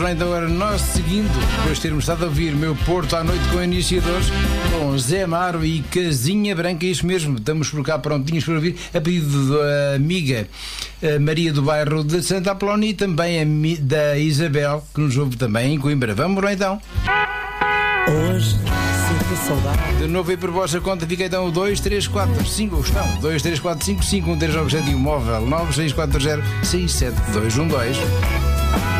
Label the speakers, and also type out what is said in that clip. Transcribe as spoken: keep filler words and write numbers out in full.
Speaker 1: Então agora nós seguindo, depois de termos estado a ouvir Meu Porto à Noite com iniciadores, com Zé Amaro e Casinha Branca, isso mesmo, estamos por cá prontinhos para ouvir, a pedido da amiga Maria do bairro de Santa Apolónia e também a da Isabel, que nos ouve também em Coimbra. Vamos lá então.
Speaker 2: Hoje sinto saudade.
Speaker 1: De novo aí por vossa conta fica então o dois três quatro cinco, estão dois três quatro cinco cinco um três nove sete e o móvel nove seis quatro zero seis sete dois um dois.